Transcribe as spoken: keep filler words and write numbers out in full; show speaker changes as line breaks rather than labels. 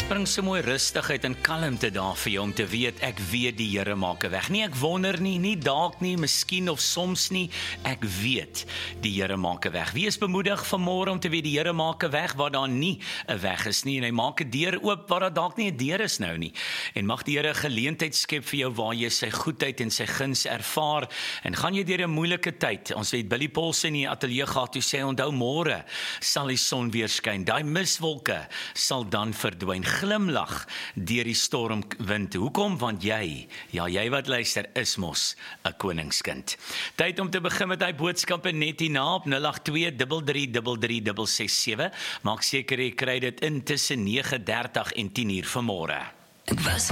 Bring so mooi rustigheid en kalmte daar vir jou om te weet, ek weet die Here maak 'n weg. Nie ek wonder nie, nie dalk nie, miskien of soms nie, ek weet die Here maak 'n weg. Wie is bemoedig vanmôre om te weet die Here maak 'n weg waar daar nie 'n weg is nie en hy maak 'n deur oop waar daar dalk nie 'n deur is nou nie. En mag die Here 'n geleentheid skep vir jou waar jy sy goedheid en sy guns ervaar en gaan jy deur 'n moeilike tyd. Ons het Billy Paulsen in die ateljee gehad toe sê onthou môre sal die son weer skyn. Daai miswolke sal dan verdwyn. Glimlag deur die stormwind. Hoekom? Want jy, ja jy wat luister, is mos 'n koningskind. Tyd om te begin met hy boodskappe net hierna op nul agt twee, drie drie drie drie, ses ses sewe. Maak seker jy kry dit in tussen nege dertig en tien uur vanmôre.
Ek was